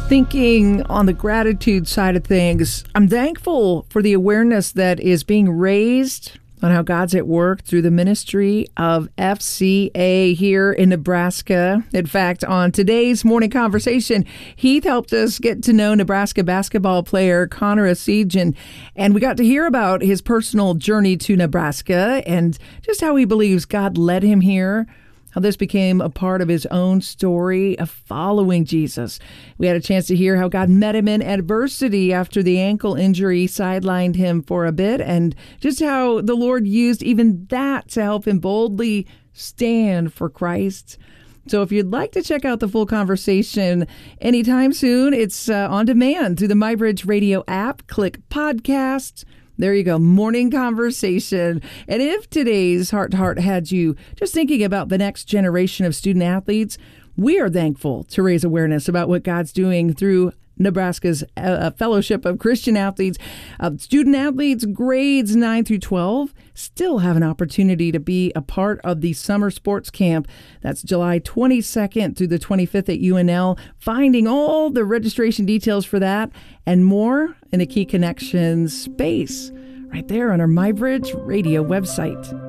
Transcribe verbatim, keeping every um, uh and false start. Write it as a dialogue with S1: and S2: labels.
S1: Thinking on the gratitude side of things, I'm thankful for the awareness that is being raised on how God's at work through the ministry of F C A here in Nebraska. In fact, on today's morning conversation, Heath helped us get to know Nebraska basketball player Connor Essegian, and we got to hear about his personal journey to Nebraska and just how he believes God led him here, how this became a part of his own story of following Jesus. We had a chance to hear how God met him in adversity after the ankle injury sidelined him for a bit, and just how the Lord used even that to help him boldly stand for Christ. So if you'd like to check out the full conversation anytime soon, it's uh, on demand through the MyBridge Radio app. Click podcasts. There you go, morning conversation. And if today's Heart to Heart had you just thinking about the next generation of student athletes, we are thankful to raise awareness about what God's doing through Nebraska's uh, Fellowship of Christian Athletes. Uh, student athletes grades nine through twelve still have an opportunity to be a part of the summer sports camp. That's July twenty-second through the twenty-fifth at U N L. Finding all the registration details for that and more in the Key Connections space right there on our MyBridge Radio website.